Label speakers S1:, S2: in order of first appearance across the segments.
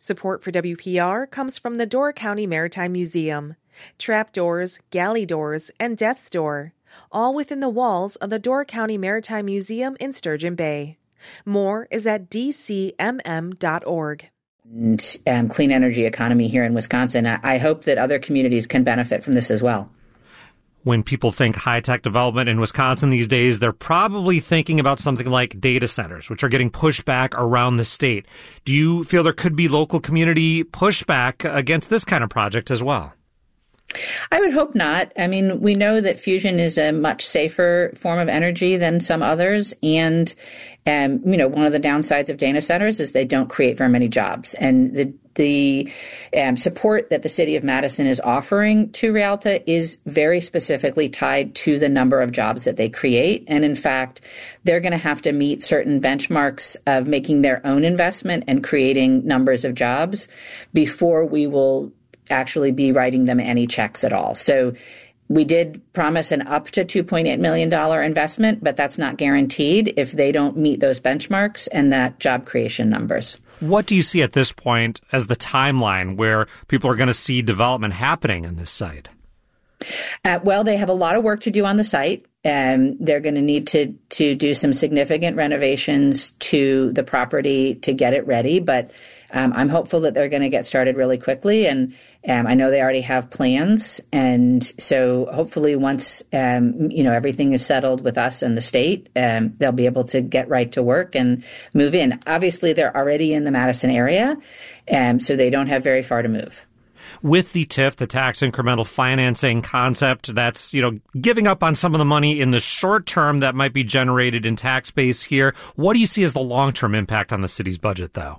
S1: Support for WPR comes from the Door County Maritime Museum. Trapdoors, galley doors, and death's door, all within the walls of the Door County Maritime Museum in Sturgeon Bay. More is at dcmm.org.
S2: And clean energy economy here in Wisconsin. I hope that other communities can benefit from this as well.
S3: When people think high-tech development in Wisconsin these days, they're probably thinking about something like data centers, which are getting pushed back around the state. Do you feel there could be local community pushback against this kind of project as well?
S2: I would hope not. I mean, we know that fusion is a much safer form of energy than some others. And, one of the downsides of data centers is they don't create very many jobs. And the support that the city of Madison is offering to Rialta is very specifically tied to the number of jobs that they create. And in fact, they're going to have to meet certain benchmarks of making their own investment and creating numbers of jobs before we will actually be writing them any checks at all. So we did promise an up to $2.8 million investment, but that's not guaranteed if they don't meet those benchmarks and that job creation numbers.
S3: What do you see at this point as the timeline where people are going to see development happening in this site?
S2: Well, they have a lot of work to do on the site. They're going to need to do some significant renovations to the property to get it ready. But I'm hopeful that they're going to get started really quickly. And I know they already have plans. And so hopefully once, everything is settled with us and the state, they'll be able to get right to work and move in. Obviously, they're already in the Madison area, so they don't have very far to move.
S3: With the TIF, the tax incremental financing concept, that's, giving up on some of the money in the short term that might be generated in tax base here. What do you see as the long-term impact on the city's budget, though?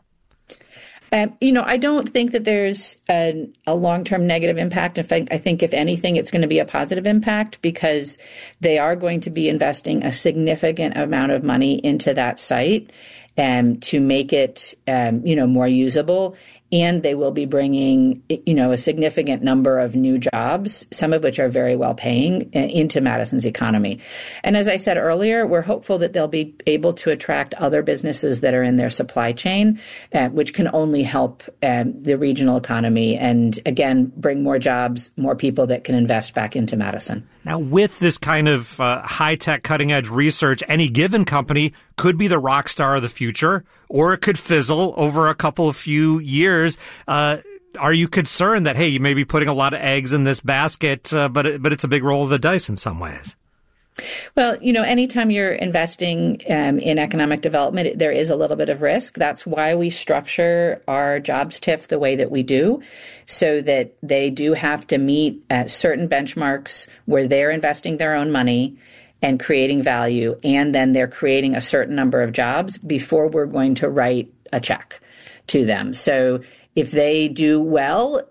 S2: I don't think that there's a long-term negative impact. In fact, I think if anything, it's going to be a positive impact because they are going to be investing a significant amount of money into that site to make it, more usable. And they will be bringing, a significant number of new jobs, some of which are very well paying, into Madison's economy. And as I said earlier, we're hopeful that they'll be able to attract other businesses that are in their supply chain, which can only help the regional economy and, again, bring more jobs, more people that can invest back into Madison.
S3: Now, with this kind of high-tech, cutting-edge research, any given company could be the rock star of the future, or it could fizzle over a couple of few years. Are you concerned that, hey, you may be putting a lot of eggs in this basket, but it's a big roll of the dice in some ways?
S2: Well, anytime you're investing in economic development, there is a little bit of risk. That's why we structure our jobs TIF the way that we do, so that they do have to meet certain benchmarks where they're investing their own money and creating value, and then they're creating a certain number of jobs before we're going to write a check to them. So if they do well,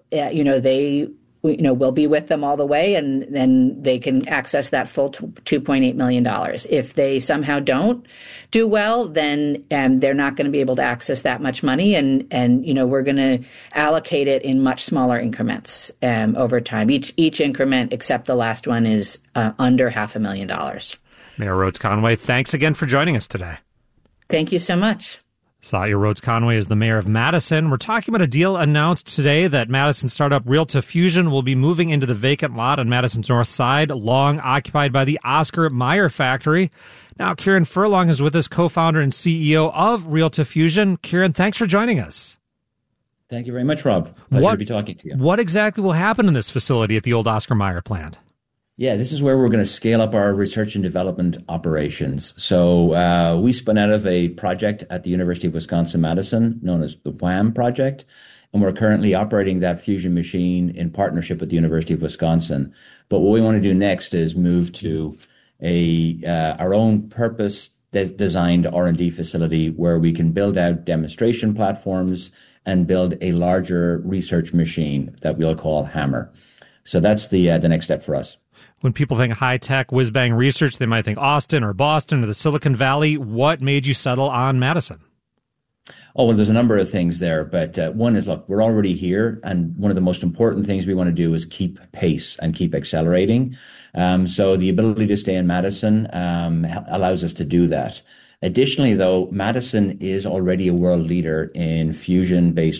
S2: we'll be with them all the way, and then they can access that full $2.8 million. If they somehow don't do well, then they're not going to be able to access that much money, and we're going to allocate it in much smaller increments over time. Each increment, except the last one, is under $500,000.
S3: Mayor Rhodes Conway, thanks again for joining us today.
S2: Thank you so much.
S3: Satya Rhodes Conway is the mayor of Madison. We're talking about a deal announced today that Madison startup Rialta Fusion will be moving into the vacant lot on Madison's north side, long occupied by the Oscar Mayer factory. Now, Kieran Furlong is with us, co-founder and CEO of Rialta Fusion. Kieran, thanks for joining us.
S4: Thank you very much, Rob. Pleasure to be talking to you.
S3: What exactly will happen in this facility at the old Oscar Mayer plant?
S4: Yeah, this is where we're going to scale up our research and development operations. So we spun out of a project at the University of Wisconsin-Madison known as the WHAM project, and we're currently operating that fusion machine in partnership with the University of Wisconsin. But what we want to do next is move to our own purpose-designed R&D facility where we can build out demonstration platforms and build a larger research machine that we'll call Hammer. So that's the next step for us.
S3: When people think high-tech, whiz-bang research, they might think Austin or Boston or the Silicon Valley. What made you settle on Madison?
S4: Oh, well, there's a number of things there. But one is, look, we're already here. And one of the most important things we want to do is keep pace and keep accelerating. So the ability to stay in Madison allows us to do that. Additionally, though, Madison is already a world leader in fusion-based